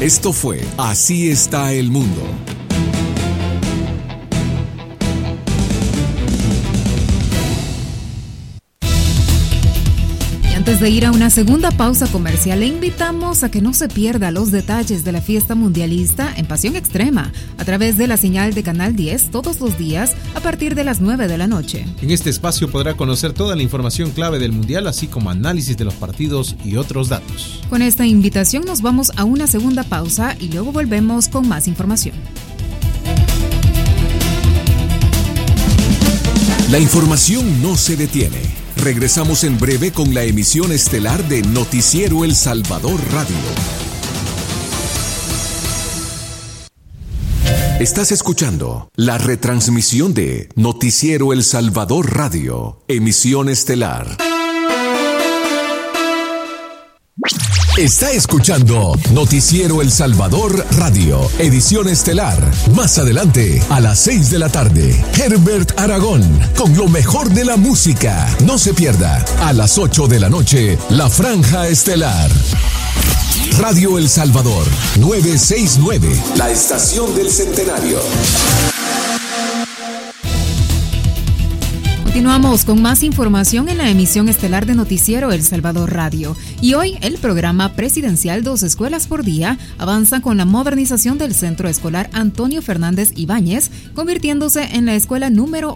Esto fue Así está el mundo. Antes de ir a una segunda pausa comercial, le invitamos a que no se pierda los detalles de la fiesta mundialista en Pasión Extrema a través de la señal de Canal 10 todos los días a partir de las 9 de la noche. En este espacio podrá conocer toda la información clave del mundial, así como análisis de los partidos y otros datos. Con esta invitación nos vamos a una segunda pausa y luego volvemos con más información. La información no se detiene. Regresamos en breve con la emisión estelar de Noticiero El Salvador Radio. Estás escuchando la retransmisión de Noticiero El Salvador Radio, emisión estelar. Está escuchando Noticiero El Salvador Radio, edición estelar. Más adelante, a las 6 de la tarde, Herbert Aragón, con lo mejor de la música. No se pierda, a las 8 de la noche, la franja estelar. Radio El Salvador, 969, la estación del centenario. Continuamos con más información en la emisión estelar de Noticiero El Salvador Radio. Y hoy el programa presidencial 2 escuelas por día avanza con la modernización del centro escolar Antonio Fernández Ibáñez, convirtiéndose en la escuela número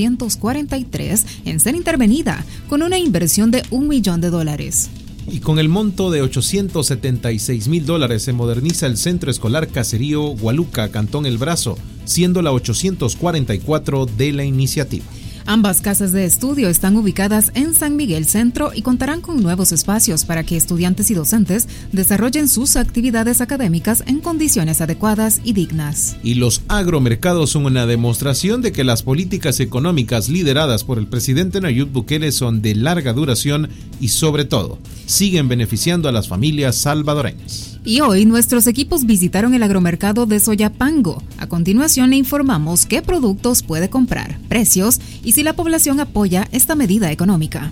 843 en ser intervenida, con una inversión de $1 millón. Y con el monto de $876,000 se moderniza el centro escolar Caserío Hualuca, Cantón El Brazo, siendo la 844 de la iniciativa. Ambas casas de estudio están ubicadas en San Miguel Centro y contarán con nuevos espacios para que estudiantes y docentes desarrollen sus actividades académicas en condiciones adecuadas y dignas. Y los agromercados son una demostración de que las políticas económicas lideradas por el presidente Nayib Bukele son de larga duración y, sobre todo, siguen beneficiando a las familias salvadoreñas. Y hoy nuestros equipos visitaron el agromercado de Soyapango. A continuación le informamos qué productos puede comprar, precios y si la población apoya esta medida económica.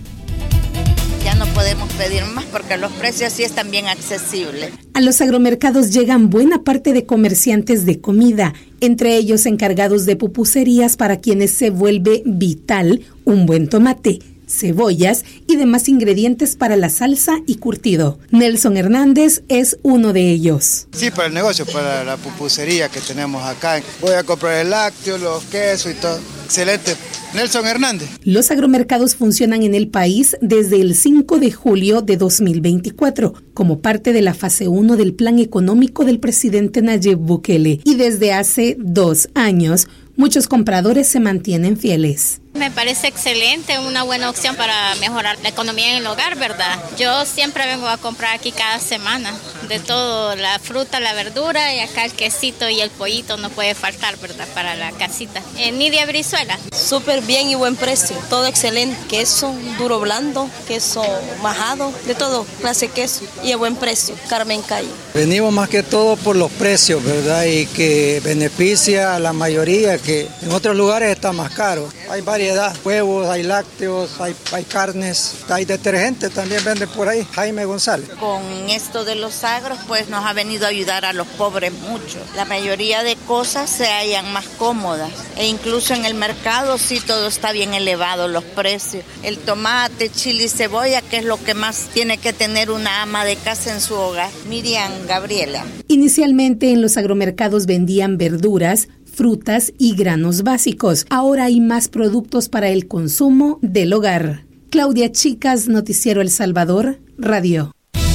Ya no podemos pedir más porque los precios sí están bien accesibles. A los agromercados llegan buena parte de comerciantes de comida, entre ellos encargados de pupuserías para quienes se vuelve vital un buen tomate, cebollas y demás ingredientes para la salsa y curtido. Nelson Hernández es uno de ellos. Sí, para el negocio, para la pupusería que tenemos acá. Voy a comprar el lácteo, los quesos y todo. Excelente. Nelson Hernández. Los agromercados funcionan en el país desde el 5 de julio de 2024, como parte de la fase 1 del plan económico del presidente Nayib Bukele. Y desde hace 2 años, muchos compradores se mantienen fieles. Me parece excelente, una buena opción para mejorar la economía en el hogar, ¿verdad? Yo siempre vengo a comprar aquí cada semana, de todo, la fruta, la verdura y acá el quesito y el pollito no puede faltar, ¿verdad? Para la casita. Nidia Brizuela. Súper bien y buen precio, todo excelente, queso duro blando, queso majado, de todo, clase de queso y a buen precio, Carmen Calle. Venimos más que todo por los precios, ¿verdad? Y que beneficia a la mayoría, que en otros lugares está más caro. Hay variedad, huevos, hay lácteos, hay carnes, hay detergentes también venden por ahí. Jaime González. Con esto de los agros, pues nos ha venido a ayudar a los pobres mucho. La mayoría de cosas se hallan más cómodas e incluso en el mercado sí todo está bien elevado, los precios. El tomate, chile y cebolla, que es lo que más tiene que tener una ama de casa en su hogar. Miriam Gabriela. Inicialmente en los agromercados vendían verduras, frutas y granos básicos. Ahora hay más productos para el consumo del hogar. Claudia Chicas, Noticiero El Salvador, Radio.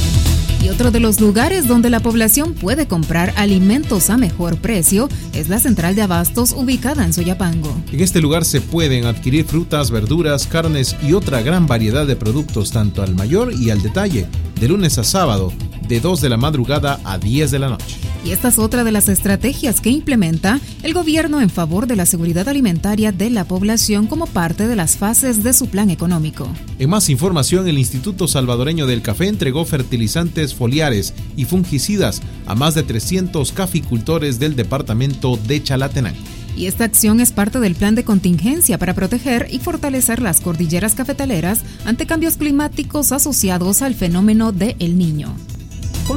Y otro de los lugares donde la población puede comprar alimentos a mejor precio es la central de abastos ubicada en Soyapango. En este lugar se pueden adquirir frutas, verduras, carnes y otra gran variedad de productos tanto al mayor y al detalle, de lunes a sábado, de 2 de la madrugada a 10 de la noche. Y esta es otra de las estrategias que implementa el gobierno en favor de la seguridad alimentaria de la población como parte de las fases de su plan económico. En más información, el Instituto Salvadoreño del Café entregó fertilizantes foliares y fungicidas a más de 300 caficultores del departamento de Chalatenango. Y esta acción es parte del plan de contingencia para proteger y fortalecer las cordilleras cafetaleras ante cambios climáticos asociados al fenómeno de El Niño.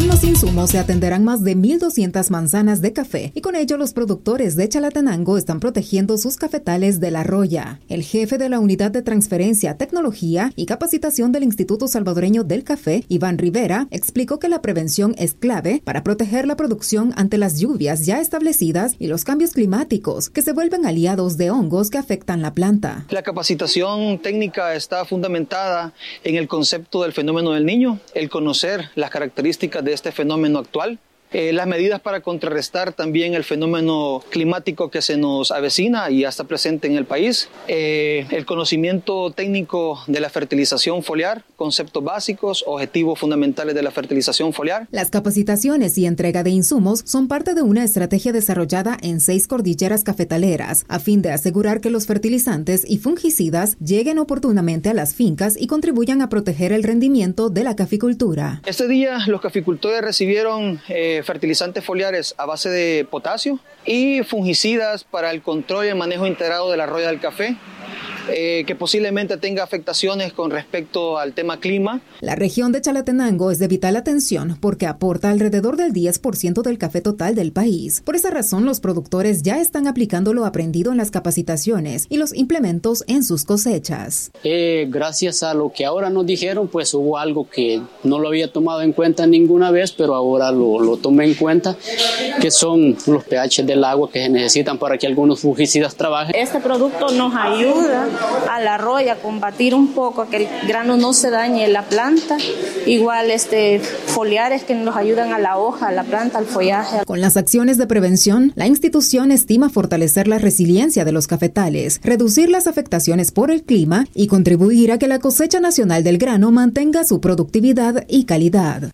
Con los insumos se atenderán más de 1,200 manzanas de café y con ello los productores de Chalatenango están protegiendo sus cafetales de la roya. El jefe de la Unidad de Transferencia, Tecnología y Capacitación del Instituto Salvadoreño del Café, Iván Rivera, explicó que la prevención es clave para proteger la producción ante las lluvias ya establecidas y los cambios climáticos que se vuelven aliados de hongos que afectan la planta. La capacitación técnica está fundamentada en el concepto del fenómeno del Niño, el conocer las características de este fenómeno actual. Las medidas para contrarrestar también el fenómeno climático que se nos avecina y ya está presente en el país. El conocimiento técnico de la fertilización foliar, conceptos básicos, objetivos fundamentales de la fertilización foliar. Las capacitaciones y entrega de insumos son parte de una estrategia desarrollada en 6 cordilleras cafetaleras a fin de asegurar que los fertilizantes y fungicidas lleguen oportunamente a las fincas y contribuyan a proteger el rendimiento de la caficultura. Este día los caficultores recibieron fertilizantes foliares a base de potasio y fungicidas para el control y el manejo integrado de la roya del café, que posiblemente tenga afectaciones con respecto al tema clima. La región de Chalatenango es de vital atención porque aporta alrededor del 10% del café total del país. Por esa razón, los productores ya están aplicando lo aprendido en las capacitaciones y los implementos en sus cosechas. Gracias a lo que ahora nos dijeron, pues hubo algo que no lo había tomado en cuenta ninguna vez, pero ahora lo tomé en cuenta, que son los pH del agua que se necesitan para que algunos fungicidas trabajen. Este producto nos ayuda a la roya a combatir un poco que el grano no se dañe la planta, igual foliares que nos ayudan a la hoja, a la planta, al follaje. Con las acciones de prevención, la institución estima fortalecer la resiliencia de los cafetales, reducir las afectaciones por el clima y contribuir a que la cosecha nacional del grano mantenga su productividad y calidad.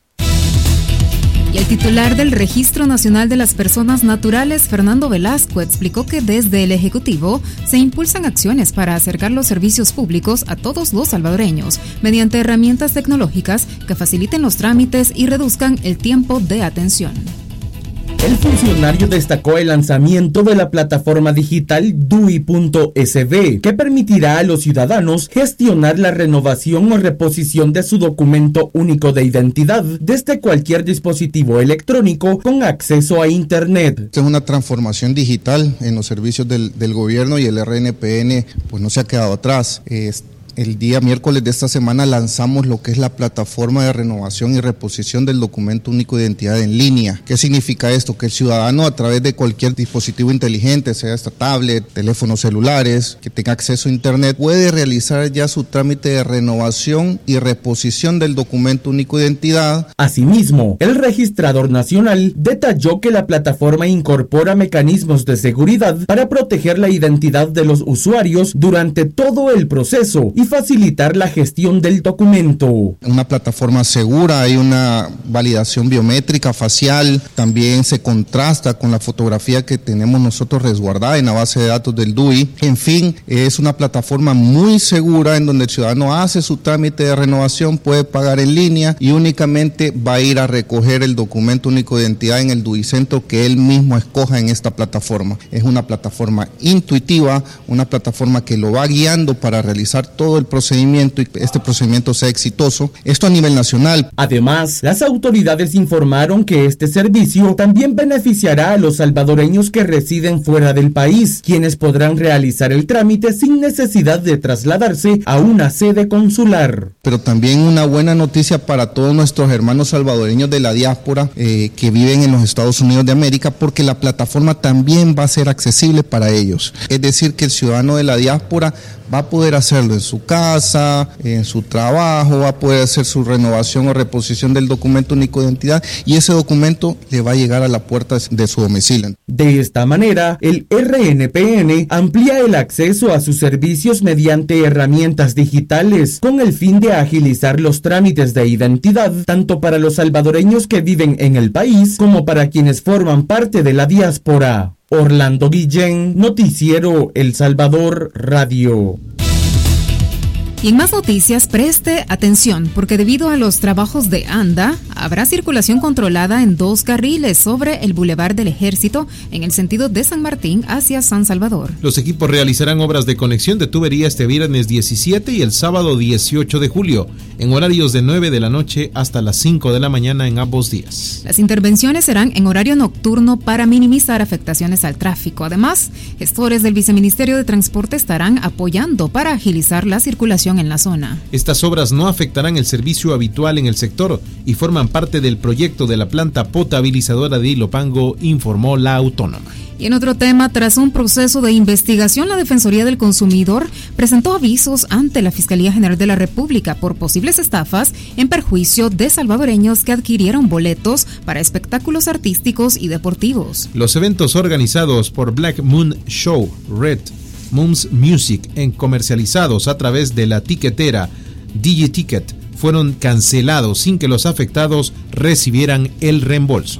Y el titular del Registro Nacional de las Personas Naturales, Fernando Velasco, explicó que desde el Ejecutivo se impulsan acciones para acercar los servicios públicos a todos los salvadoreños mediante herramientas tecnológicas que faciliten los trámites y reduzcan el tiempo de atención. El funcionario destacó el lanzamiento de la plataforma digital DUI.sb, que permitirá a los ciudadanos gestionar la renovación o reposición de su documento único de identidad desde cualquier dispositivo electrónico con acceso a Internet. Esta es una transformación digital en los servicios del gobierno y el RNPN pues no se ha quedado atrás. El día miércoles de esta semana lanzamos lo que es la plataforma de renovación y reposición del documento único de identidad en línea. ¿Qué significa esto? Que el ciudadano a través de cualquier dispositivo inteligente, sea esta tablet, teléfonos celulares, que tenga acceso a Internet, puede realizar ya su trámite de renovación y reposición del documento único de identidad. Asimismo, el registrador nacional detalló que la plataforma incorpora mecanismos de seguridad para proteger la identidad de los usuarios durante todo el proceso y facilitar la gestión del documento. Una plataforma segura, hay una validación biométrica facial, también se contrasta con la fotografía que tenemos nosotros resguardada en la base de datos del DUI. En fin, es una plataforma muy segura en donde el ciudadano hace su trámite de renovación, puede pagar en línea y únicamente va a ir a recoger el documento único de identidad en el DUI Centro que él mismo escoja en esta plataforma. Es una plataforma intuitiva, una plataforma que lo va guiando para realizar todo el procedimiento y este procedimiento sea exitoso. Esto a nivel nacional. Además, las autoridades informaron que este servicio también beneficiará a los salvadoreños que residen fuera del país, quienes podrán realizar el trámite sin necesidad de trasladarse a una sede consular. Pero también una buena noticia para todos nuestros hermanos salvadoreños de la diáspora que viven en los Estados Unidos de América, porque la plataforma también va a ser accesible para ellos. Es decir, que el ciudadano de la diáspora va a poder hacerlo en su casa, en su trabajo, va a poder hacer su renovación o reposición del documento único de identidad y ese documento le va a llegar a la puerta de su domicilio. De esta manera, el RNPN amplía el acceso a sus servicios mediante herramientas digitales con el fin de agilizar los trámites de identidad tanto para los salvadoreños que viven en el país como para quienes forman parte de la diáspora. Orlando Guillén, Noticiero El Salvador Radio. Y en más noticias, preste atención, porque debido a los trabajos de ANDA, habrá circulación controlada en 2 carriles sobre el Boulevard del Ejército en el sentido de San Martín hacia San Salvador. Los equipos realizarán obras de conexión de tubería este viernes 17 y el sábado 18 de julio, en horarios de 9 de la noche hasta las 5 de la mañana en ambos días. Las intervenciones serán en horario nocturno para minimizar afectaciones al tráfico. Además, gestores del Viceministerio de Transporte estarán apoyando para agilizar la circulación en la zona. Estas obras no afectarán el servicio habitual en el sector y forman parte del proyecto de la planta potabilizadora de Ilopango, informó la autónoma. Y en otro tema, tras un proceso de investigación, la Defensoría del Consumidor presentó avisos ante la Fiscalía General de la República por posibles estafas en perjuicio de salvadoreños que adquirieron boletos para espectáculos artísticos y deportivos. Los eventos organizados por Black Moon Show, Red Moon's Music, comercializados a través de la tiquetera DigiTicket, fueron cancelados sin que los afectados recibieran el reembolso.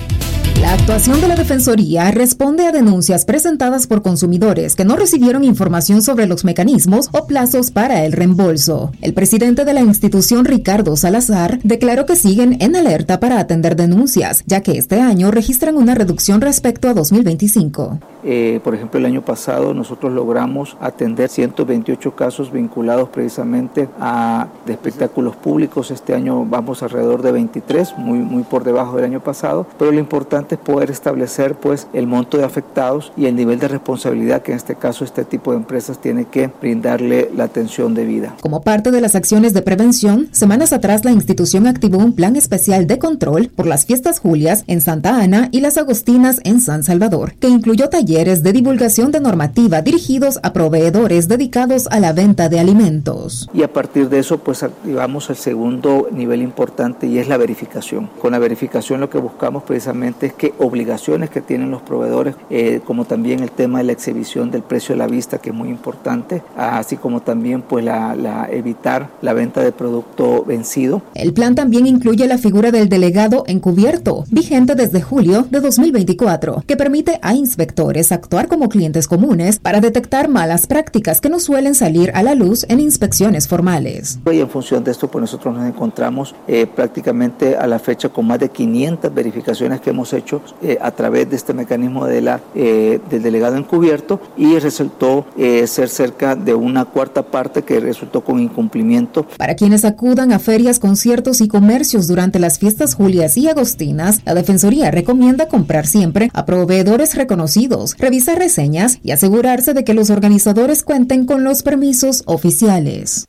La actuación de la Defensoría responde a denuncias presentadas por consumidores que no recibieron información sobre los mecanismos o plazos para el reembolso. El presidente de la institución, Ricardo Salazar, declaró que siguen en alerta para atender denuncias, ya que este año registran una reducción respecto a 2025. Por ejemplo, el año pasado nosotros logramos atender 128 casos vinculados precisamente a de espectáculos públicos. Este año vamos alrededor de 23, muy por debajo del año pasado, pero lo importante es poder establecer pues el monto de afectados y el nivel de responsabilidad que en este caso este tipo de empresas tiene que brindarle la atención debida. Como parte de las acciones de prevención, semanas atrás la institución activó un plan especial de control por las fiestas Julias en Santa Ana y las Agostinas en San Salvador, que incluyó talleres de divulgación de normativa dirigidos a proveedores dedicados a la venta de alimentos. Y a partir de eso pues activamos el segundo nivel importante y es la verificación. Con la verificación lo que buscamos precisamente es que obligaciones que tienen los proveedores, como también el tema de la exhibición del precio de la vista, que es muy importante, así como también pues evitar la venta de producto vencido. El plan también incluye la figura del delegado encubierto, vigente desde julio de 2024, que permite a inspectores actuar como clientes comunes para detectar malas prácticas que no suelen salir a la luz en inspecciones formales. Y en función de esto pues nosotros nos encontramos prácticamente a la fecha con más de 500 verificaciones que hemos hecho a través de este mecanismo del delegado encubierto, y resultó ser cerca de una cuarta parte que resultó con incumplimiento. Para quienes acudan a ferias, conciertos y comercios durante las fiestas Julias y Agostinas, la Defensoría recomienda comprar siempre a proveedores reconocidos, revisar reseñas y asegurarse de que los organizadores cuenten con los permisos oficiales.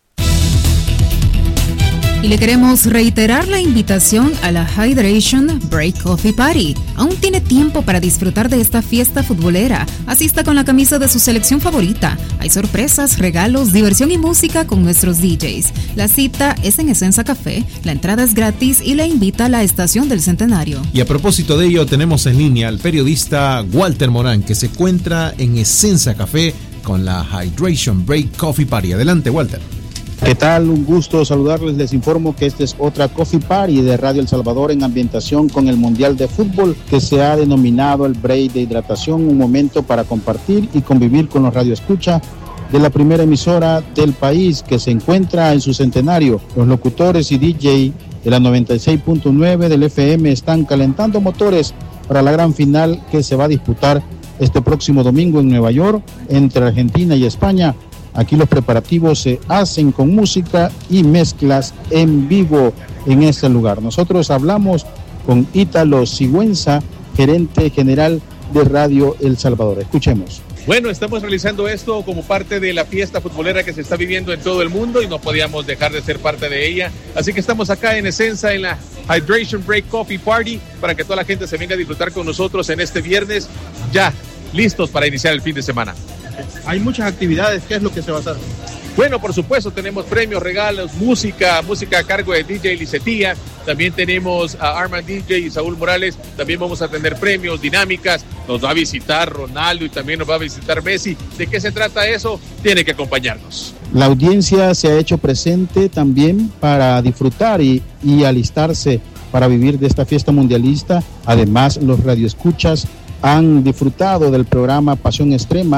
Y le queremos reiterar la invitación a la Hydration Break Coffee Party. Aún tiene tiempo para disfrutar de esta fiesta futbolera. Asista con la camisa de su selección favorita. Hay sorpresas, regalos, diversión y música con nuestros DJs. La cita es en Essenza Café, la entrada es gratis y le invita a la Estación del Centenario. Y a propósito de ello, tenemos en línea al periodista Walter Morán, que se encuentra en Essenza Café con la Hydration Break Coffee Party. Adelante, Walter. ¿Qué tal? Un gusto saludarles. Les informo que esta es otra Coffee Party de Radio El Salvador en ambientación con el Mundial de Fútbol, que se ha denominado el break de hidratación, un momento para compartir y convivir con los radioescucha de la primera emisora del país que se encuentra en su centenario. Los locutores y DJ de la 96.9 del FM están calentando motores para la gran final que se va a disputar este próximo domingo en Nueva York entre Argentina y España. Aquí los preparativos se hacen con música y mezclas en vivo en este lugar. Nosotros hablamos con Ítalo Sigüenza, gerente general de Radio El Salvador. Escuchemos. Bueno, estamos realizando esto como parte de la fiesta futbolera que se está viviendo en todo el mundo y no podíamos dejar de ser parte de ella. Así que estamos acá en Essenza en la Hydration Break Coffee Party para que toda la gente se venga a disfrutar con nosotros en este viernes, ya listos para iniciar el fin de semana. Hay muchas actividades. ¿Qué es lo que se va a hacer? Bueno, por supuesto, tenemos premios, regalos, música a cargo de DJ Licetía. También tenemos a Arman DJ y Saúl Morales. También vamos a tener premios, dinámicas. Nos va a visitar Ronaldo y también nos va a visitar Messi. ¿De qué se trata eso? Tiene que acompañarnos. La audiencia se ha hecho presente también para disfrutar y alistarse para vivir de esta fiesta mundialista. Además, los radioescuchas han disfrutado del programa Pasión Extrema,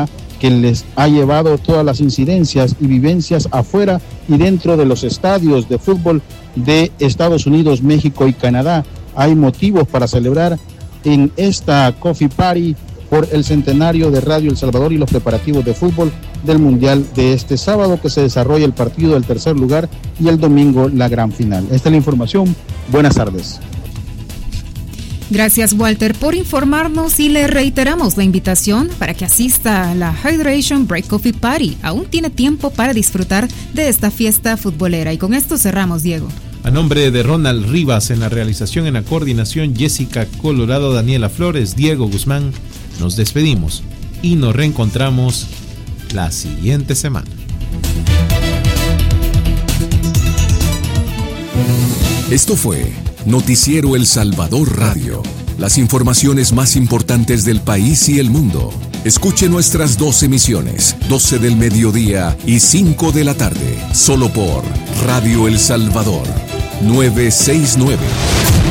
que les ha llevado todas las incidencias y vivencias afuera y dentro de los estadios de fútbol de Estados Unidos, México y Canadá. Hay motivos para celebrar en esta Coffee Party por el centenario de Radio El Salvador y los preparativos de fútbol del Mundial de este sábado, que se desarrolla el partido del tercer lugar y el domingo la gran final. Esta es la información. Buenas tardes. Gracias, Walter, por informarnos, y le reiteramos la invitación para que asista a la Hydration Break Coffee Party. Aún tiene tiempo para disfrutar de esta fiesta futbolera. Y con esto cerramos, Diego. A nombre de Ronald Rivas en la realización, en la coordinación, Jessica Colorado, Daniela Flores, Diego Guzmán, nos despedimos y nos reencontramos la siguiente semana. Esto fue Noticiero El Salvador Radio. Las informaciones más importantes del país y el mundo. Escuche nuestras 2 emisiones, 12 del mediodía y 5 de la tarde, solo por Radio El Salvador 969.